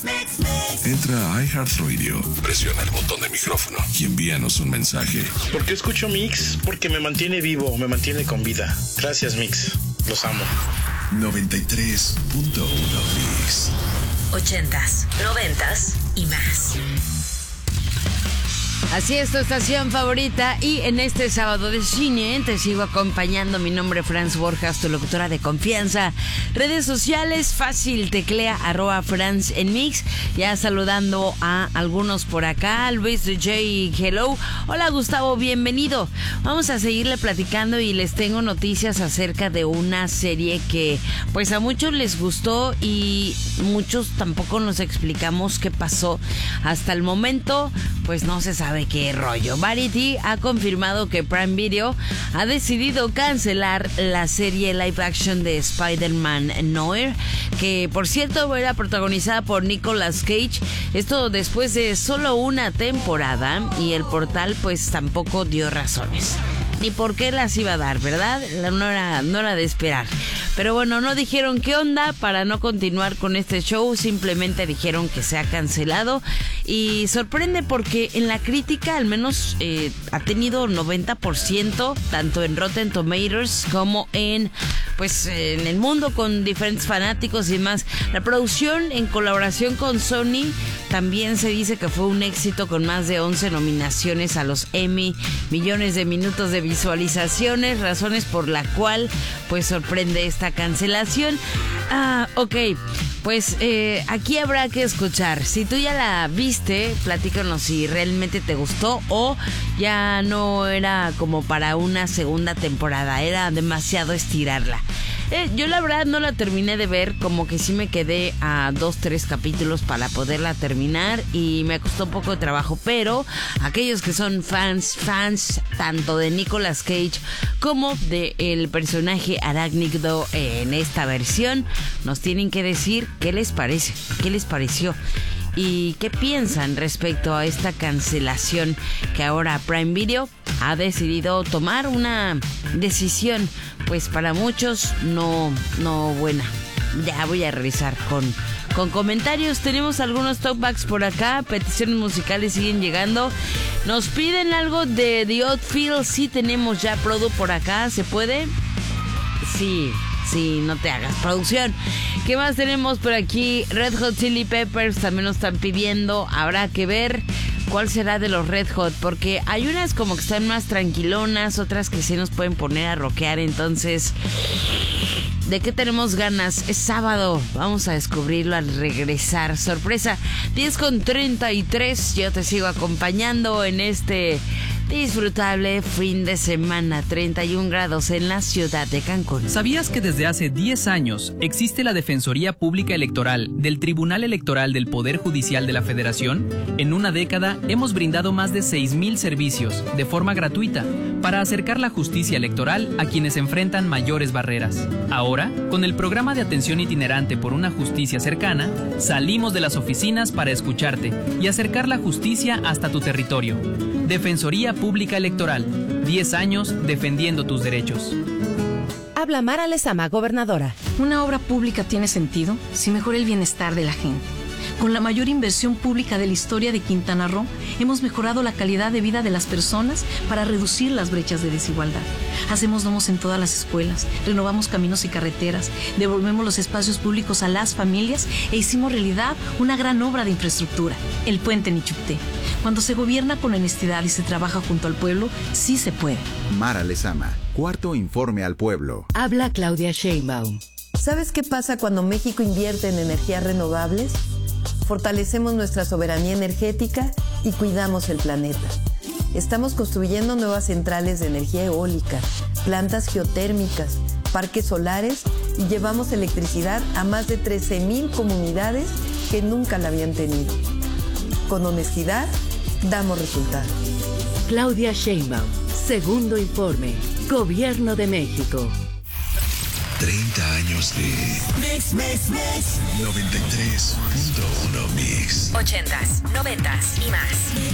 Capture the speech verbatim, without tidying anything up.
Entra a iHeartRadio, presiona el botón de micrófono y envíanos un mensaje. ¿Por qué escucho Mix? Porque me mantiene vivo, me mantiene con vida. Gracias, Mix. Los amo. noventa y tres punto uno Mix. Ochentas, noventas y más. Así es, tu estación favorita, y en este sábado de cine te sigo acompañando. Mi nombre es Franz Borjas, tu locutora de confianza. Redes sociales, fácil, teclea arroba Franz en Mix. Ya saludando a algunos por acá. Luis D J, hello. Hola Gustavo, bienvenido. Vamos a seguirle platicando y les tengo noticias acerca de una serie que pues a muchos les gustó y muchos tampoco nos explicamos qué pasó. Hasta el momento pues no se sabe qué rollo. Variety ha confirmado que Prime Video ha decidido cancelar la serie live action de Spider-Man Noir, que por cierto era protagonizada por Nicolas Cage. Esto después de solo una temporada, y el portal pues tampoco dio razones ni por qué las iba a dar, ¿verdad? No era, no era de esperar. Pero bueno, no dijeron qué onda para no continuar con este show, simplemente dijeron que se ha cancelado. Y sorprende porque en la crítica al menos eh, ha tenido noventa por ciento, tanto en Rotten Tomatoes como en pues en el mundo con diferentes fanáticos y demás. La producción en colaboración con Sony también se dice que fue un éxito, con más de once nominaciones a los Emmy, millones de minutos de visualizaciones, razones por la cual pues sorprende esta cancelación. Ah, ok, pues eh, aquí habrá que escuchar. Si tú ya la viste, platícanos si realmente te gustó o ya no era como para una segunda temporada, era demasiado estirarla. Eh, yo la verdad no la terminé de ver, como que sí me quedé a dos, tres capítulos para poderla terminar y me costó un poco de trabajo, pero aquellos que son fans, fans tanto de Nicolas Cage como de el personaje arácnido en esta versión, nos tienen que decir qué les parece, qué les pareció y qué piensan respecto a esta cancelación que ahora Prime Video ha decidido tomar, una decisión pues para muchos no, no buena. Ya voy a revisar con, con comentarios. Tenemos algunos talkbacks por acá, peticiones musicales siguen llegando. Nos piden algo de The Outfield, sí tenemos ya Produ por acá, ¿se puede? Sí. Sí, no te hagas, producción. ¿Qué más tenemos por aquí? Red Hot Chili Peppers también nos están pidiendo. Habrá que ver cuál será de los Red Hot, porque hay unas como que están más tranquilonas, otras que sí nos pueden poner a rockear. Entonces, ¿de qué tenemos ganas? Es sábado, vamos a descubrirlo al regresar. Sorpresa, diez con treinta y tres. Yo te sigo acompañando en este disfrutable fin de semana. Treinta y un grados en la ciudad de Cancún. ¿Sabías que desde hace diez años existe la Defensoría Pública Electoral del Tribunal Electoral del Poder Judicial de la Federación? En una década hemos brindado más de seis mil servicios de forma gratuita para acercar la justicia electoral a quienes enfrentan mayores barreras. Ahora, con el programa de atención itinerante por una justicia cercana, salimos de las oficinas para escucharte y acercar la justicia hasta tu territorio. Defensoría Pública Electoral, diez años defendiendo tus derechos. Habla Mara Lezama, gobernadora. Una obra pública tiene sentido si mejora el bienestar de la gente. Con la mayor inversión pública de la historia de Quintana Roo, hemos mejorado la calidad de vida de las personas para reducir las brechas de desigualdad. Hacemos domos en todas las escuelas, renovamos caminos y carreteras, devolvemos los espacios públicos a las familias e hicimos realidad una gran obra de infraestructura, el puente Nichupté. Cuando se gobierna con honestidad y se trabaja junto al pueblo, sí se puede. Mara Lezama, cuarto informe al pueblo. Habla Claudia Sheinbaum. ¿Sabes qué pasa cuando México invierte en energías renovables? Fortalecemos nuestra soberanía energética y cuidamos el planeta. Estamos construyendo nuevas centrales de energía eólica, plantas geotérmicas, parques solares y llevamos electricidad a más de trece mil comunidades que nunca la habían tenido. Con honestidad, damos resultados. Claudia Sheinbaum, segundo informe, Gobierno de México. treinta años de Mix, Mix, Mix. noventa y tres punto uno Mix. Ochentas, noventas y más.